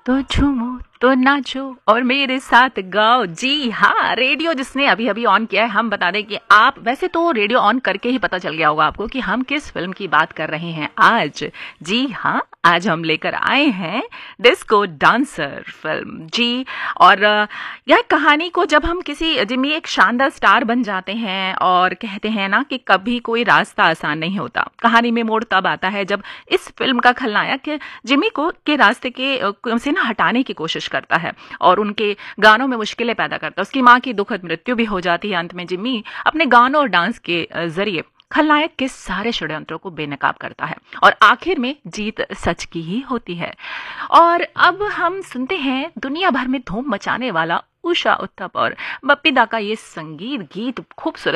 तो झूमो तो नाचो और मेरे साथ गाओ। जी हाँ, रेडियो जिसने अभी अभी ऑन किया है, हम बता दें कि आप वैसे तो रेडियो ऑन करके ही पता चल गया होगा आपको कि हम किस फिल्म की बात कर रहे हैं आज। जी हाँ, आज हम लेकर आए हैं डिस्को डांसर फिल्म। जी, और यह कहानी को जब हम किसी जिम्मी एक शानदार स्टार बन जाते हैं और कहते हैं ना कि कभी कोई रास्ता आसान नहीं होता। कहानी में मोड़ तब आता है जब इस फिल्म का खलनायक जिमी को के रास्ते के से ना हटाने की कोशिश करता है और उनके गानों में मुश्किलें पैदा करता है। उसकी माँ की दुखद मृत्यु भी हो जाती है। अंत में जिमी अपने गानों और डांस के जरिए खलनायक के सारे षड्यंत्रों को बेनकाब करता है और आखिर में जीत सच की ही होती है। और अब हम सुनते हैं दुनिया भर में धूम मचाने वाला उषा उत्थप और बप्पी दा का ये संगीत गीत खूबसूरत